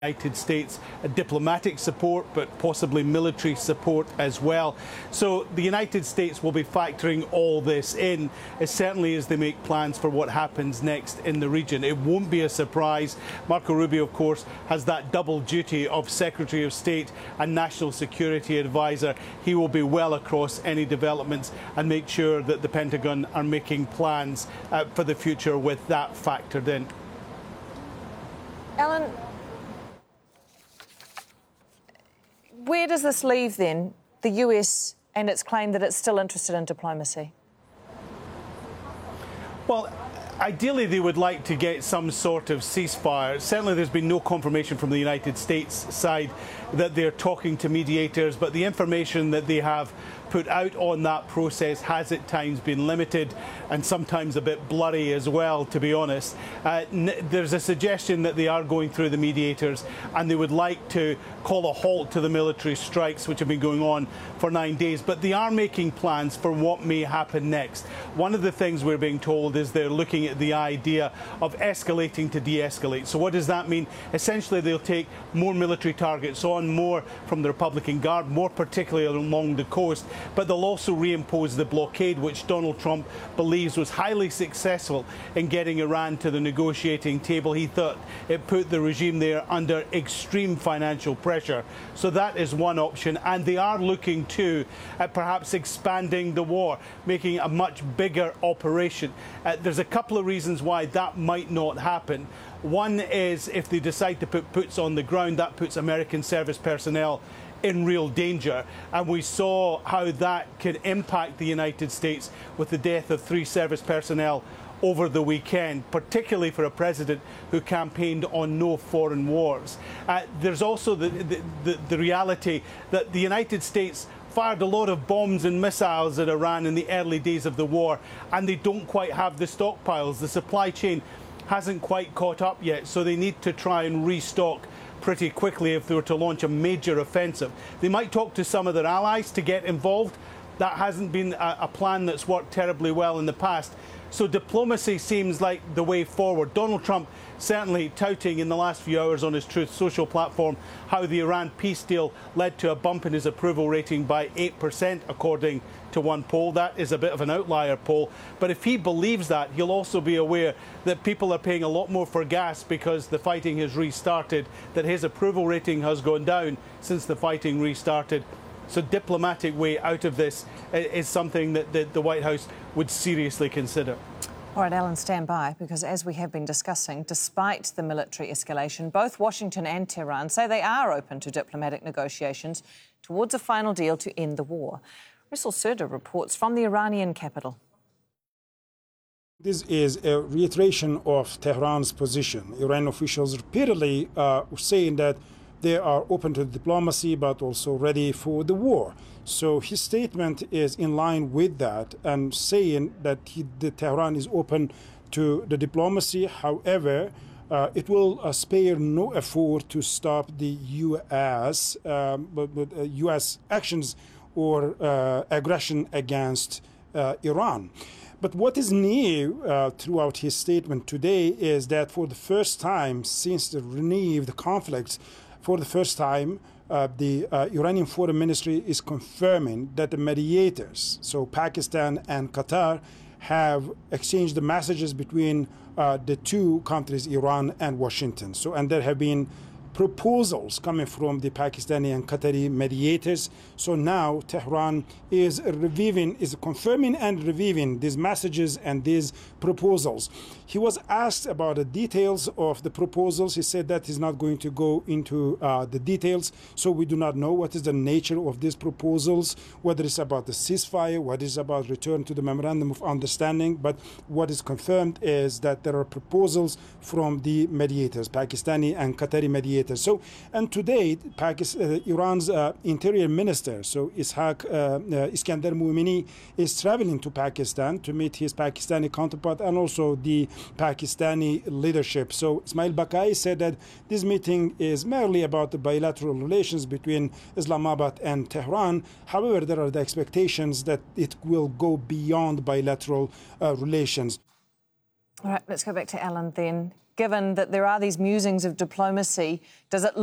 United States diplomatic support, but possibly military support as well. So the United States will be factoring all this in, certainly as they make plans for what happens next in the region. It won't be a surprise. Marco Rubio, of course, has that double duty of Secretary of State and National Security Advisor. He will be well across any developments and make sure that the Pentagon are making plans for the future with that factored in. Alan, where does this leave, then, the US and its claim that it's still interested in diplomacy? Well, ideally, they would like to get some sort of ceasefire. Certainly, there's been no confirmation from the United States side that they're talking to mediators, but the information that they have put out on that process has at times been limited and sometimes a bit blurry as well, to be honest. There's a suggestion that they are going through the mediators and they would like to call a halt to the military strikes which have been going on for 9 days, but they are making plans for what may happen next. One of the things we're being told is they're looking at the idea of escalating to de-escalate. So what does that mean? Essentially, they'll take more military targets on, more from the Republican Guard, more particularly along the coast, but they'll also reimpose the blockade, which Donald Trump believes was highly successful in getting Iran to the negotiating table. He thought it put the regime there under extreme financial pressure. So that is one option, and they are looking too at perhaps expanding the war, making a much bigger operation. There's a couple of reasons why that might not happen. One is if they decide to put boots on the ground, that puts American service personnel in real danger, and we saw how that could impact the United States with the death of 3 service personnel over the weekend, particularly for a president who campaigned on no foreign wars. There's also the reality that the United States fired a lot of bombs and missiles at Iran in the early days of the war, and they don't quite have the stockpiles. The supply chain hasn't quite caught up yet, so they need to try and restock pretty quickly if they were to launch a major offensive. They might talk to some of their allies to get involved. That hasn't been a plan that's worked terribly well in the past. So diplomacy seems like the way forward. Donald Trump certainly touting in the last few hours on his Truth Social platform how the Iran peace deal led to a bump in his approval rating by 8%, according to one poll. That is a bit of an outlier poll. But if he believes that, he'll also be aware that people are paying a lot more for gas because the fighting has restarted, that his approval rating has gone down since the fighting restarted. So diplomatic way out of this is something that the White House would seriously consider. All right, Alan, stand by, because as we have been discussing, despite the military escalation, both Washington and Tehran say they are open to diplomatic negotiations towards a final deal to end the war. Russell Serda reports from the Iranian capital. This is a reiteration of Tehran's position. Iranian officials repeatedly saying that they are open to diplomacy, but also ready for the war. So his statement is in line with that and saying that Tehran is open to the diplomacy. However, it will spare no effort to stop the U.S. U.S. actions or aggression against Iran. But what is new throughout his statement today is that for the first time since the renewed conflicts, for the first time, the Iranian Foreign Ministry is confirming that the mediators, so Pakistan and Qatar, have exchanged the messages between the two countries, Iran and Washington. So, and there have been proposals coming from the Pakistani and Qatari mediators. So now Tehran is confirming and reviewing these messages and these proposals. He was asked about the details of the proposals. He said that he's not going to go into the details. So we do not know what is the nature of these proposals, whether it's about the ceasefire, what is about return to the memorandum of understanding. But what is confirmed is that there are proposals from the mediators, Pakistani and Qatari mediators. So, and today, Iran's interior minister, so Iskandar Moumini, is traveling to Pakistan to meet his Pakistani counterpart and also the Pakistani leadership. So Ismail Baqai said that this meeting is merely about the bilateral relations between Islamabad and Tehran. However, there are the expectations that it will go beyond bilateral relations. All right, let's go back to Alan then. given that there are these musings of diplomacy, does it